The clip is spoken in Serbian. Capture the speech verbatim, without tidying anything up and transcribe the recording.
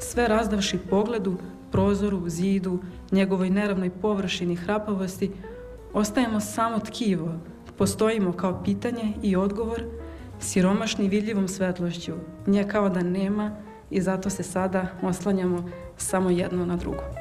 sve razdavši pogledu, prozoru, zidu, njegovoj neravnoj površini hrapavosti, ostajemo samo tkivo, postojimo kao pitanje i odgovor, siromašni vidljivom svetlošću, nje kao da nema i zato se sada oslanjamo samo jedno na drugo.